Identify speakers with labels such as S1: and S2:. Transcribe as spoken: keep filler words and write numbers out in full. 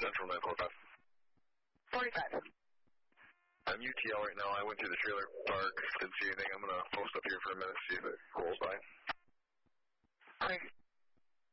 S1: Central nine four five.
S2: forty-five.
S1: I'm U T L right now. I went through the trailer park, didn't see anything. I'm going to post up here for a minute, see if it